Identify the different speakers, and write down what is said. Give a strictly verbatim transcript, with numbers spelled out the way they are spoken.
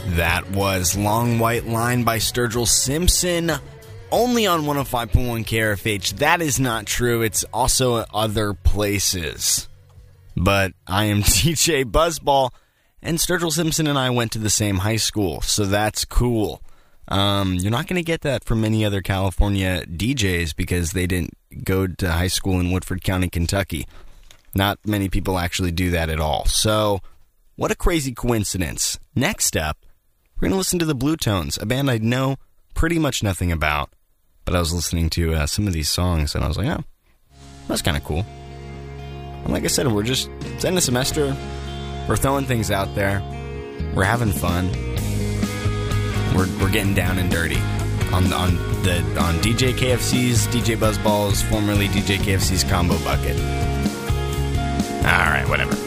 Speaker 1: That was Long White Line by Sturgill Simpson, only on one oh five point one K R F H. That is not true. It's also at other places. But I am D J Buzzball, and Sturgill Simpson and I went to the same high school, so that's cool. Um, you're not going to get that from many other California D Js because they didn't go to high school in Woodford County, Kentucky. Not many people actually do that at all. So, what a crazy coincidence. Next up, we're going to listen to the Blue Tones, a band I know pretty much nothing about. But I was listening to uh, some of these songs, and I was like, oh, that's kind of cool. And like I said, we're just, it's end of semester. We're throwing things out there. We're having fun. We're we're getting down and dirty on on the on D J K F C's, D J Buzzball's, formerly D J K F C's Combo Bucket. All right, whatever.